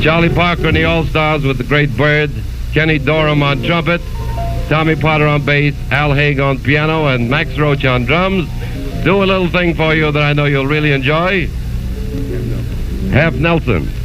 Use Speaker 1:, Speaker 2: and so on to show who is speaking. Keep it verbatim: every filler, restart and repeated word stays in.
Speaker 1: Charlie Parker and the All-Stars with the great Bird, Kenny Dorham on trumpet, Tommy Potter on bass, Al Haig on piano, and Max Roach on drums. Do a little thing for you that I know you'll really enjoy. Half Nelson.